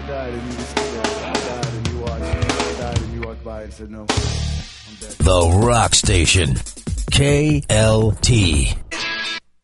died and you just died and you watched. I died and you walked by and said no. I'm dead. The Rock Station. KLT.